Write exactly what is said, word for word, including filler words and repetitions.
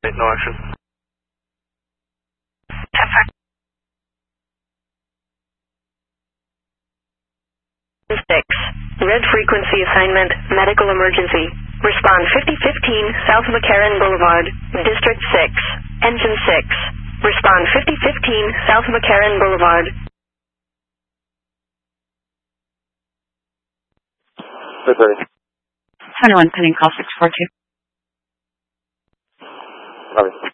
No action. six. Red frequency assignment, medical emergency. Respond fifty fifteen South McCarran Boulevard, District six. Engine six. Respond fifty fifteen South McCarran Boulevard. six thirty. twenty-one pending call six four two. Copy.